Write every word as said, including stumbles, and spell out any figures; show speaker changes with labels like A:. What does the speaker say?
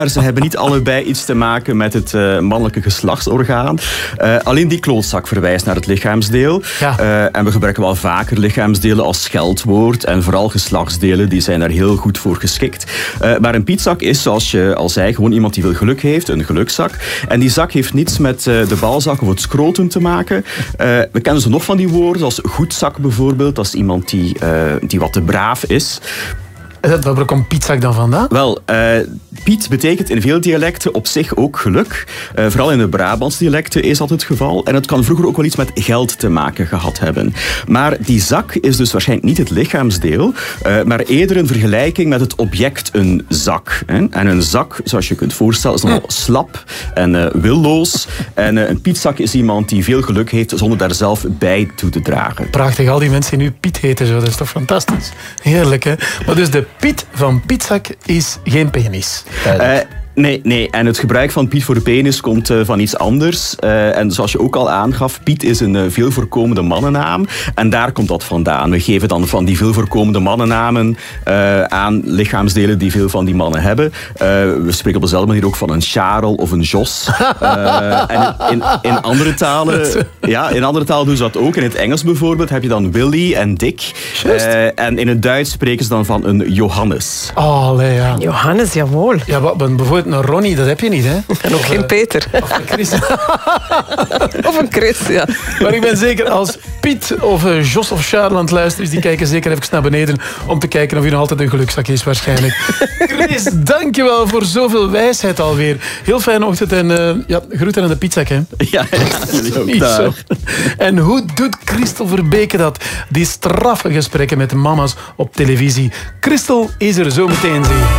A: Ze hebben niet allebei iets te maken met het uh, mannelijke geslachtsorgaan. Uh, alleen die klootzak verwijst naar het lichaamsdeel. Ja. Uh, en we gebruiken wel vaker lichaamsdelen als scheldwoord. En vooral geslachtsdelen, die zijn daar heel goed voor geschikt. Uh, maar een pietzak is, zoals je al zei, gewoon iemand die veel geluk heeft. Een gelukzak. En die zak heeft niets met uh, de balzak of het scrotum te maken. Uh, we kennen ze nog van die woorden, als goedzak bijvoorbeeld. Dat is iemand die, uh, die wat te braaf is.
B: Waar komt pietzak dan vandaan?
A: Wel, uh, Piet betekent in veel dialecten op zich ook geluk. Uh, vooral in de Brabants dialecten is dat het geval. En het kan vroeger ook wel iets met geld te maken gehad hebben. Maar die zak is dus waarschijnlijk niet het lichaamsdeel, uh, maar eerder een vergelijking met het object een zak. Hè? En een zak, zoals je kunt voorstellen, is nogal slap en uh, willoos. En uh, een pietzak is iemand die veel geluk heeft zonder daar zelf bij toe te dragen.
B: Prachtig, al die mensen die nu Piet heten, zo. Dat is toch fantastisch? Heerlijk, hè? Maar dus de Piet van pietzak is geen penis.
A: Uh, nee, nee, en het gebruik van Piet voor de penis komt uh, van iets anders. Uh, en zoals je ook al aangaf, Piet is een uh, veel voorkomende mannennaam. En daar komt dat vandaan. We geven dan van die veel voorkomende mannennamen uh, aan lichaamsdelen die veel van die mannen hebben. Uh, we spreken op dezelfde manier ook van een Charel of een Jos. Uh, en in, in, andere talen, ja, in andere talen doen ze dat ook. In het Engels bijvoorbeeld heb je dan Willy en Dick. Uh, en in het Duits spreken ze dan van een Johannes.
B: Oh, allee, ja.
C: Johannes, jawohl.
B: Ja, wat, bijvoorbeeld een Ronnie, dat heb je niet, hè?
C: En ook of, geen Peter.
B: Of een Chris.
C: Of een Chris, ja.
B: Maar ik ben zeker, als Piet of uh, Jos of Charles aan het luisteren is, die kijken zeker even naar beneden om te kijken of hij nog altijd een gelukzak is, waarschijnlijk. Chris, dankjewel voor zoveel wijsheid alweer. Heel fijne ochtend en uh, ja, groeten aan de pietzak, hè?
A: Ja, jullie ook. Zo.
B: En hoe doet Christel Verbeke dat? Die straffe gesprekken met mama's op televisie. Christel is er zo meteen, zie.